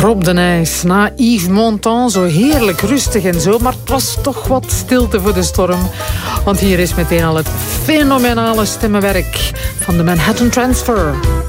Rob de Nijs, na Yves Montand, zo heerlijk rustig en zo, maar het was toch wat stilte voor de storm. Want hier is meteen al het fenomenale stemmenwerk van de Manhattan Transfer.